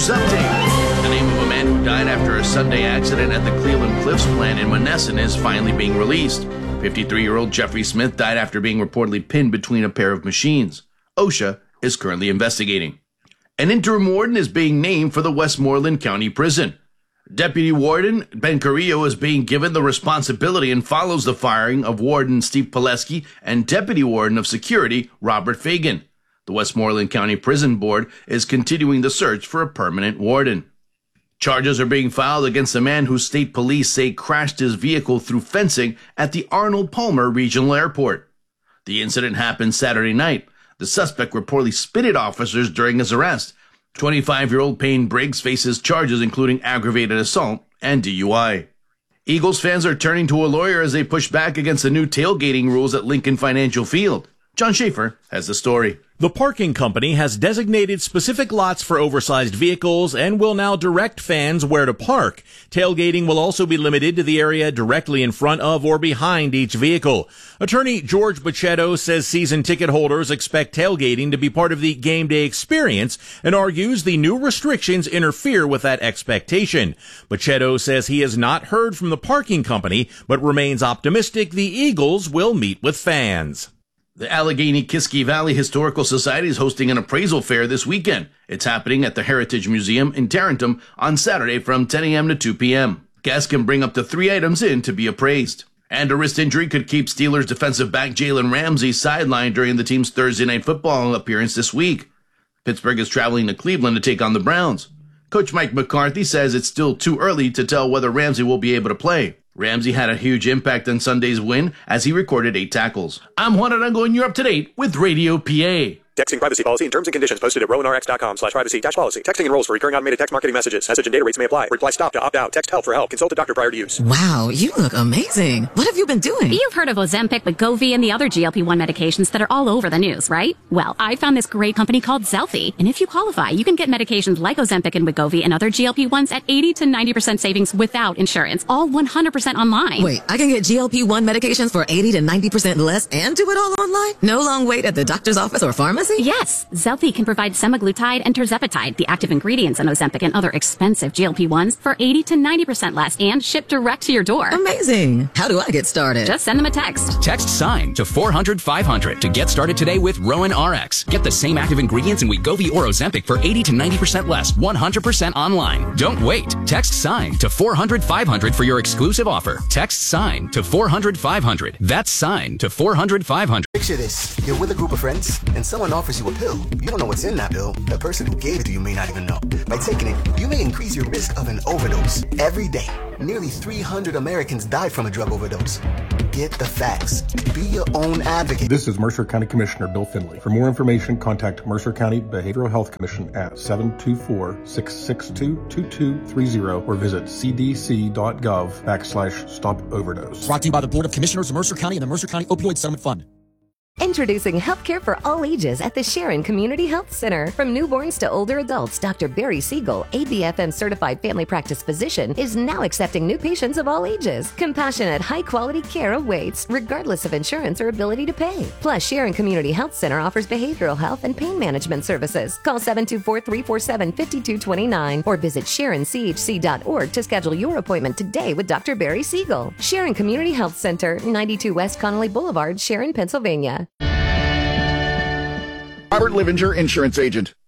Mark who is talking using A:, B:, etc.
A: news update. The name of a man who died after a Sunday accident at the Cleveland Cliffs plant in Monessen is finally being released. 53-year-old Jeffrey Smith died after being reportedly pinned between a pair of machines. OSHA is currently investigating. An interim warden is being named for the Westmoreland County Prison. Deputy Warden Ben Carrillo is being given the responsibility and follows the firing of Warden Steve Pileski and Deputy Warden of Security Robert Fagan. The Westmoreland County Prison Board is continuing the search for a permanent warden. Charges are being filed against a man who state police say crashed his vehicle through fencing at the Arnold Palmer Regional Airport. The incident happened Saturday night. The suspect reportedly spit at officers during his arrest. 25-year-old Payne Briggs faces charges including aggravated assault and DUI. Eagles fans are turning to a lawyer as they push back against the new tailgating rules at Lincoln Financial Field. John Schaefer has the story.
B: The parking company has designated specific lots for oversized vehicles and will now direct fans where to park. Tailgating will also be limited to the area directly in front of or behind each vehicle. Attorney George Bachetto says season ticket holders expect tailgating to be part of the game day experience and argues the new restrictions interfere with that expectation. Bachetto says he has not heard from the parking company, but remains optimistic the Eagles will meet with fans.
A: The Allegheny-Kiski Valley Historical Society is hosting an appraisal fair this weekend. It's happening at the Heritage Museum in Tarentum on Saturday from 10 a.m. to 2 p.m. Guests can bring up to 3 items in to be appraised. And a wrist injury could keep Steelers defensive back Jalen Ramsey sidelined during the team's Thursday Night Football appearance this week. Pittsburgh is traveling to Cleveland to take on the Browns. Coach Mike McCarthy says it's still too early to tell whether Ramsey will be able to play. Ramsey had a huge impact on Sunday's win as he recorded 8 tackles. I'm Juan Arango and you're up to date with Radio PA.
C: Texting privacy policy and terms and conditions posted at rowanrx.com/privacy-policy. Texting enrolls for recurring automated text marketing messages. Message and data rates may apply. Reply stop to opt out. Text help for help. Consult a doctor prior to use.
D: Wow, you look amazing. What have you been doing?
E: You've heard of Ozempic, Wegovy, and the other GLP-1 medications that are all over the news, right? Well, I found this great company called Zelfie. And if you qualify, you can get medications like Ozempic and Wegovy and other GLP-1s at 80 to 90% savings without insurance. All 100% online.
D: Wait, I can get GLP-1 medications for 80 to 90% less and do it all online? No long wait at the doctor's office or pharmacy?
E: Yes. Zelfie can provide semaglutide and tirzepatide, the active ingredients in Ozempic and other expensive GLP-1s, for 80 to 90% less and shipped direct to your door.
D: Amazing. How do I get started?
E: Just send them a text.
F: Text SIGN to 400-500 to get started today with Rowan RX. Get the same active ingredients in Wegovy or Ozempic for 80 to 90% less, 100% online. Don't wait. Text SIGN to 400-500 for your exclusive offer. Text SIGN to 400-500. That's SIGN to 400-500.
G: Picture this. You're with a group of friends and someone offers you a pill. You don't know what's in that pill. The person who gave it to you may not even know. By taking it, you may increase your risk of an overdose. Every day, nearly 300 Americans die from a drug overdose. Get the facts. Be your own advocate.
H: This is Mercer County Commissioner Bill Finley. For more information, contact Mercer County Behavioral Health Commission at 724-662-2230 or visit cdc.gov/stop overdose.
I: Brought to you by the Board of Commissioners of Mercer County and the Mercer County Opioid Settlement Fund.
J: Introducing healthcare for all ages at the Sharon Community Health Center. From newborns to older adults, Dr. Barry Siegel, ABFM certified family practice physician, is now accepting new patients of all ages. Compassionate, high-quality care awaits, regardless of insurance or ability to pay. Plus, Sharon Community Health Center offers behavioral health and pain management services. Call 724-347-5229 or visit SharonCHC.org to schedule your appointment today with Dr. Barry Siegel. Sharon Community Health Center, 92 West Connolly Boulevard, Sharon, Pennsylvania.
K: Robert Livinger, insurance agent.